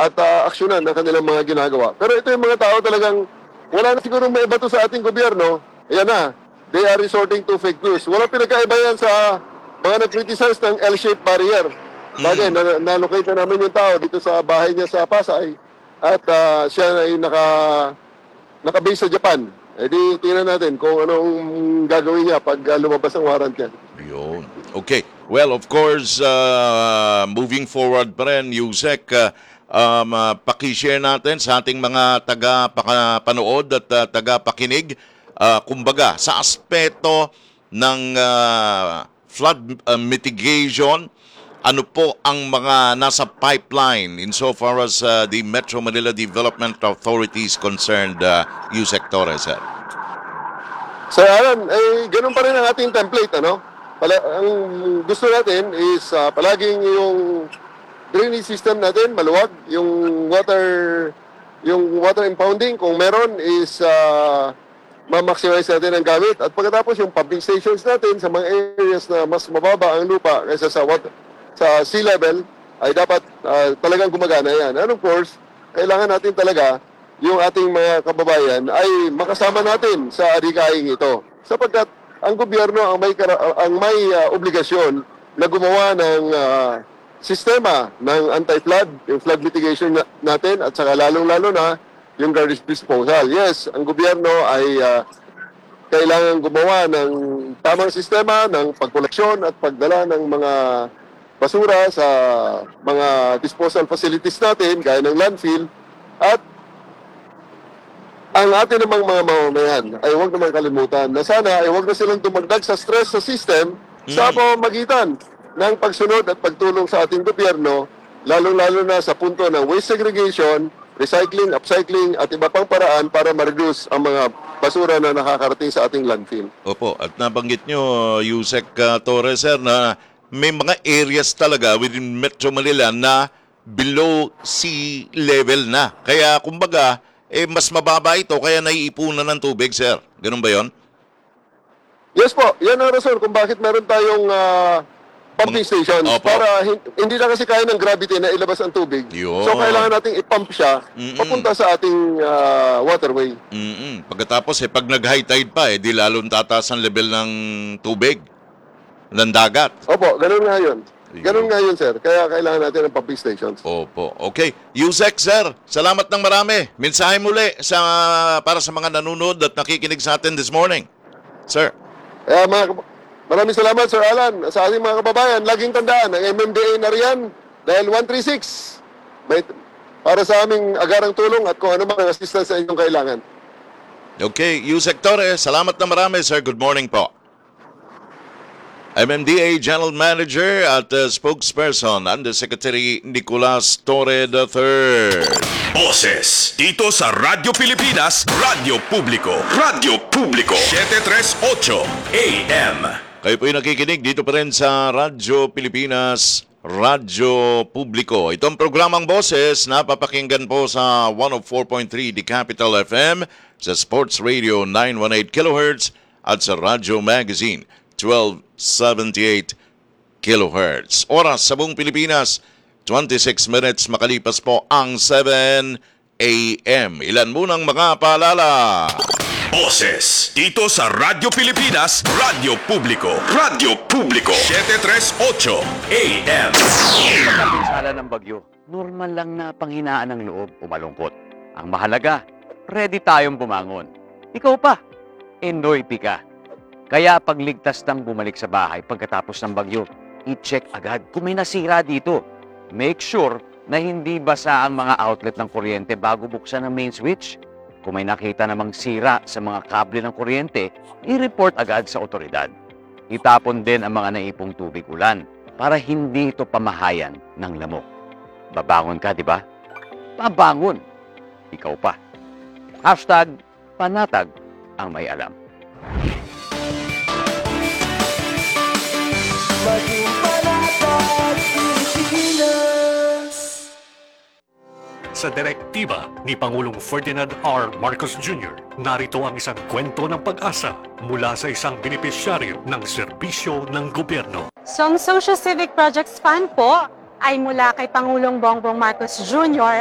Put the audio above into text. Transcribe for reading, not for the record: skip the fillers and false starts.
at aksyonan ang kanilang mga ginagawa. Pero ito yung mga tao talagang wala na siguro may bato sa ating gobyerno. Ayan na, they are resorting to fake news. Walang pinagkaiba yan sa mga nag-criticize ng L-shaped barrier. Bagay, na-locate na namin yung tao dito sa bahay niya sa Pasay at siya ay naka-base sa Japan. Eh di, tingnan natin kung anong gagawin niya pag lumabas ang warrant niya. Yun. Okay. Well, of course, moving forward pa rin, Yusek, pakishare natin sa ating mga taga-panood at taga-pakinig, kumbaga, sa aspeto ng flood mitigation, ano po ang mga nasa pipeline insofar as the Metro Manila Development Authority is concerned, Yusek Torres, sir? Sir Alan, ganun pa rin ang ating template, ano? Ang gusto natin is palaging yung drainage system natin maluwag, yung water impounding kung meron is ma-maximize natin ang gamit, at pagkatapos yung pumping stations natin sa mga areas na mas mababa ang lupa kaysa sa sea level ay dapat talagang gumagana yan. And of course, kailangan natin talaga yung ating mga kababayan ay makasama natin sa adhikaing ito, sapagkat ang gobyerno ang may obligasyon na gumawa ng sistema ng anti-flood, yung flood mitigation natin, at saka lalong-lalo na yung garbage disposal. Yes, ang gobyerno ay kailangan gumawa ng tamang sistema ng pagkoleksyon at pagdala ng mga basura sa mga disposal facilities natin, gaya ng landfill, at ang atin namang mga mamamayan ay huwag naman kalimutan na sana ay huwag na silang tumagdag sa stress sa system sa pamamagitan ng pagsunod at pagtulong sa ating gobyerno, lalong-lalo na sa punto ng waste segregation, recycling, upcycling at iba pang paraan para ma-reduce ang mga basura na nakakarating sa ating landfill. Opo, at nabanggit nyo, Yusek Torres, sir, na may mga areas talaga within Metro Manila na below sea level na. Kaya kumbaga, mas mababa ito, kaya naiipunan ng tubig, sir. Ganun ba yon? Yes po, yan ang rason kung bakit meron tayong pumping stations. Opo. Para hindi na kasi kaya ng gravity na ilabas ang tubig. Yun. So kailangan nating i-pump siya papunta sa ating waterway. Pagkatapos, pag nag-high tide pa, di lalong tataas ang level ng tubig, ng dagat. Opo, ganun nga yun. Ganun nga yun, sir. Kaya kailangan natin ng pumping stations. Opo. Okay. Yusek, sir, salamat ng marami. Mensahe muli para sa mga nanonood at nakikinig sa atin this morning. Sir. Maraming salamat, Sir Alan. Sa ating mga kababayan, laging tandaan, ang MMDA na riyan dahil 136 para sa aming agarang tulong at kung ano mang assistance sa inyong kailangan. Okay. Yusek Torres, salamat ng marami, sir. Good morning po. MMDA General Manager at Spokesperson Undersecretary Nicolas Torre III. Boses dito sa Radyo Pilipinas, Radyo Publiko. Radyo Publiko 738 AM. Kayo po yung nakikinig dito pa rin sa Radyo Pilipinas, Radyo Publiko. Itong programang Boses napapakinggan po sa 104.3 The Capital FM, sa Sports Radio 918 kHz at sa Radyo Magazine 1278 kHz. Oras sa buong Pilipinas, 26 minutes makalipas po ang 7 a.m. Ilan munang mga paalala. Boses dito sa Radyo Pilipinas, Radyo Publiko. Radyo Publiko 738 AM. Pinsala ng bagyo, normal lang na panghinaan ng loob o malungkot. Ang mahalaga, ready tayong bumangon. Ikaw pa, Endoy ka. Kaya pagligtas ng bumalik sa bahay pagkatapos ng bagyo, i-check agad kung may nasira dito. Make sure na hindi basa ang mga outlet ng kuryente bago buksan ang main switch. Kung may nakita namang sira sa mga kable ng kuryente, i-report agad sa otoridad. Itapon din ang mga naipong tubig ulan para hindi ito pamahayan ng lamok. Babangon ka, di ba? Babangon. Ikaw pa. #panatag ang may alam. Maging panatag Pilipinas. Sa direktiba ni Pangulong Ferdinand R. Marcos Jr., narito ang isang kwento ng pag-asa mula sa isang benepisyaryo ng serbisyo ng gobyerno. So, ang Social Civic Projects Fund po ay mula kay Pangulong Bongbong Marcos Jr.